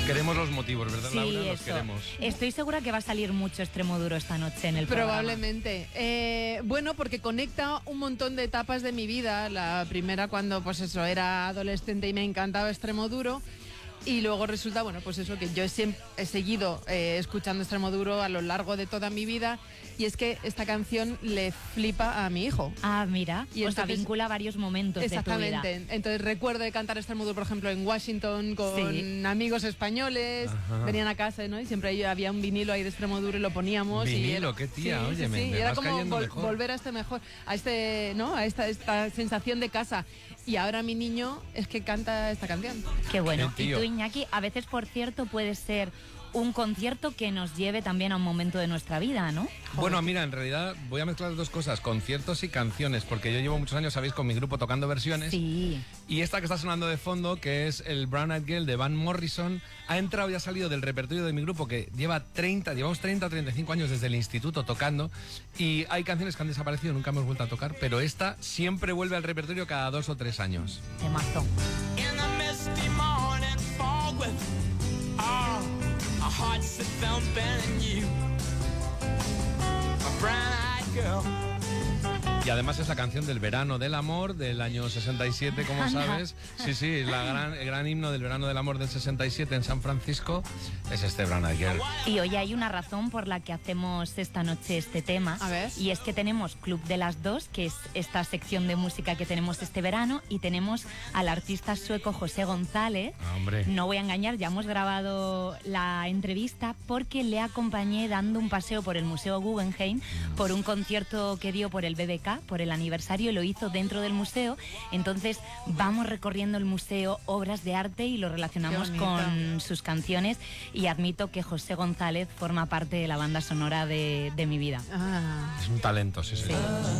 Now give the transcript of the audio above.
Queremos los motivos, ¿verdad, Sí, Laura? Los eso. queremos. Estoy segura que va a salir mucho Extremoduro esta noche en el programa. Probablemente. Bueno, porque conecta un montón de etapas de mi vida. La primera cuando, pues eso, era adolescente y me encantaba Extremoduro. Y luego resulta, bueno, pues eso, que yo siempre he seguido escuchando Extremoduro a lo largo de toda mi vida. Y es que esta canción le flipa a mi hijo. Ah, mira, Y o sea, entonces- vincula varios momentos de tu vida. Exactamente. Entonces recuerdo de cantar Extremoduro, por ejemplo, en Washington con Sí. amigos españoles. Ajá. Venían a casa, ¿no? Y siempre había un vinilo ahí de Extremoduro y lo poníamos. Vinilo, y qué tía, sí, oye, sí, me y era vas como cayendo mejor. volver a este mejor, a este, ¿no? A esta sensación de casa. Y ahora mi niño es que canta esta canción. Qué bueno. Qué Y tío. tú, Iñaki, a veces, por cierto, puede ser un concierto que nos lleve también a un momento de nuestra vida, ¿no? Bueno, mira, en realidad voy a mezclar dos cosas, conciertos y canciones, porque yo llevo muchos años, sabéis, con mi grupo tocando versiones. Sí. Y esta que está sonando de fondo, que es el Brown Eyed Girl de Van Morrison, ha entrado y ha salido del repertorio de mi grupo, que llevamos 30 o 35 años desde el instituto tocando, y hay canciones que han desaparecido, nunca hemos vuelto a tocar, pero esta siempre vuelve al repertorio cada 2 o 3 años. Temazo. In the misty morning fog with our hearts that thumping and you, a brown-eyed girl. Y además es la canción del verano del amor del año 67, como Anda. sabes. Sí, sí, el gran himno del verano del amor del 67 en San Francisco es este Brown Eyed Girl. Y hoy hay una razón por la que hacemos esta noche este tema. A ver. Y es que tenemos Club de las Dos, que es esta sección de música que tenemos este verano, y tenemos al artista sueco José González. Ah, hombre. No voy a engañar, ya hemos grabado la entrevista porque le acompañé dando un paseo por el Museo Guggenheim por un concierto que dio por el BBK, por el aniversario, lo hizo dentro del museo. Entonces vamos recorriendo el museo, obras de arte, y lo relacionamos Qué bonito. con sus canciones, y admito que José González forma parte de la banda sonora de mi vida. Ah. Es un talento, sí, sí.